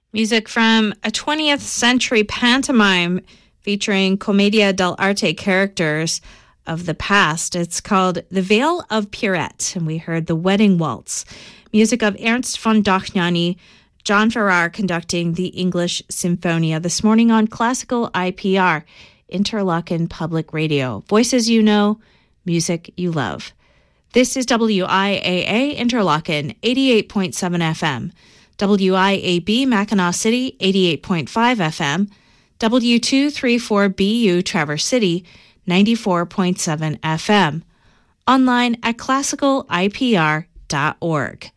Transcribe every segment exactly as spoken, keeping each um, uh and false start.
Music from a twentieth century pantomime featuring Commedia dell'arte characters of the past. It's called The Vale of Pierrette, and we heard The Wedding Waltz. Music of Ernst von Dohnanyi, John Farrar conducting the English Symphonia this morning on Classical I P R, Interlochen Public Radio. Voices you know, music you love. This is W I A A Interlochen, eighty-eight point seven F M. W I A B Mackinac City, eighty-eight point five F M. W two thirty-four B U Traverse City, ninety-four point seven F M. Online at classical I P R dot org.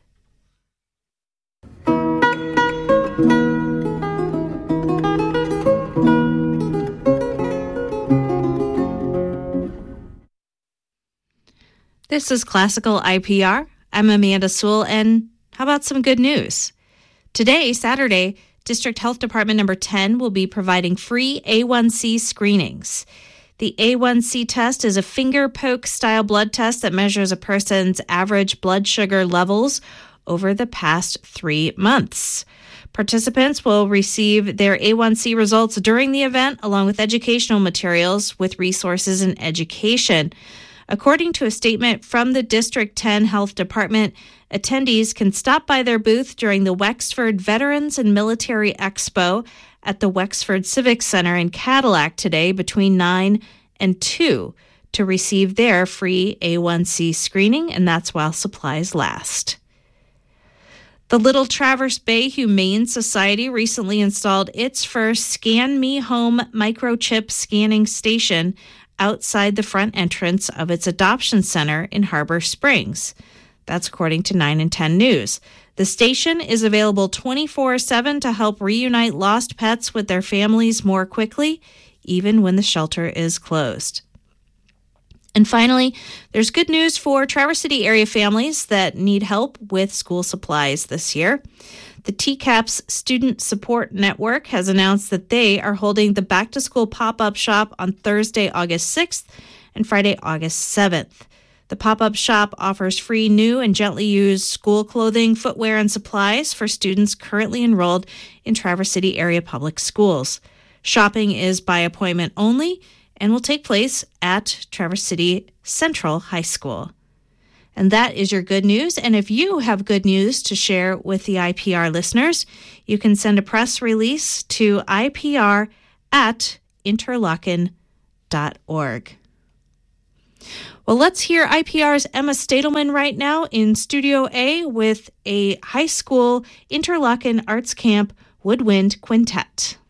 This is Classical I P R. I'm Amanda Sewell, and how about some good news? Today, Saturday, District Health Department number ten will be providing free A one C screenings. The A one C test is a finger poke style blood test that measures a person's average blood sugar levels over the past three months. Participants will receive their A one C results during the event, along with educational materials with resources in education. According to a statement from the District ten Health Department, attendees can stop by their booth during the Wexford Veterans and Military Expo at the Wexford Civic Center in Cadillac today between nine and two to receive their free A one C screening, and that's while supplies last. The Little Traverse Bay Humane Society recently installed its first Scan Me Home microchip scanning station outside the front entrance of its adoption center in Harbor Springs. That's according to nine and ten News. The station is available twenty-four seven to help reunite lost pets with their families more quickly, even when the shelter is closed. And finally, there's good news for Traverse City area families that need help with school supplies this year. The T CAPS Student Support Network has announced that they are holding the Back to School pop-up shop on Thursday, August sixth and Friday, August seventh. The pop-up shop offers free new and gently used school clothing, footwear, and supplies for students currently enrolled in Traverse City area public schools. Shopping is by appointment only and will take place at Traverse City Central High School. And that is your good news. And if you have good news to share with the I P R listeners, you can send a press release to I P R at interlochen dot org. Well, let's hear I P R's Emma Stadelman right now in Studio A with a high school Interlochen Arts Camp Woodwind Quintet.